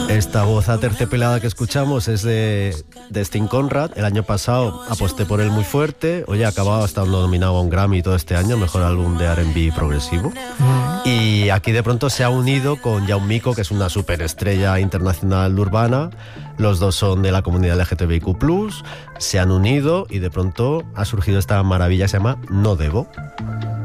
Esta voz aterciopelada que escuchamos es de Sting Conrad. El año pasado aposté por él muy fuerte. Oye, acababa estando nominado a un Grammy todo este año, mejor álbum de R&B progresivo. Y aquí de pronto se ha unido con Jaume Mico, que es una superestrella internacional urbana. Los dos son de la comunidad LGTBIQ+, se han unido y de pronto ha surgido esta maravilla que se llama No Debo.